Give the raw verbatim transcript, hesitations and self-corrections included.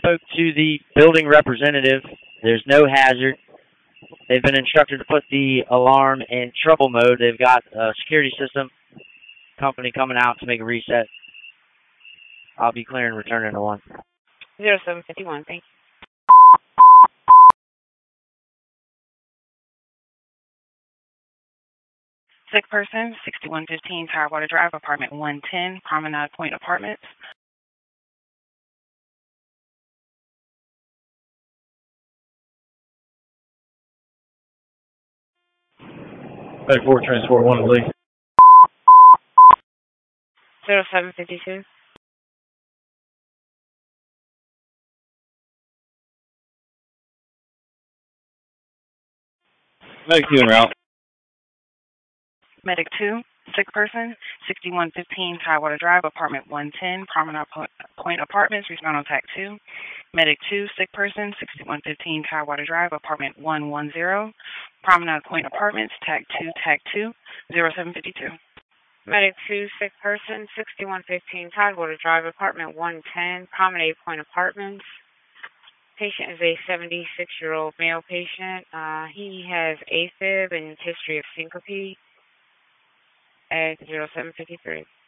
spoke to the building representative. There's no hazard. They've been instructed to put the alarm in trouble mode. They've got a security system company coming out to make a reset. I'll be clear and returning to one. zero seven fifty-one, thank you. Sick person, sixty-one fifteen Tirewater Drive, apartment one ten, Promenade Point Apartments. Medic four, transport one to Lee. zero seven fifty-two. Medic two en route. Medic two, sick person, sixty-one fifteen Tirewater Drive, apartment one ten, Promenade Point Apartments, respond on T A C two. Medic two, sick person, sixty-one fifteen Tirewater Drive, apartment one ten, Promenade Point Apartments, T A C two, T A C two, zero seven fifty-two. Medic two, sick person, sixty-one fifteen Tidewater Drive, apartment one ten, Promenade Point Apartments. Patient is a seventy-six-year-old male patient. Uh, he has AFib and history of syncope at zero seven fifty-three.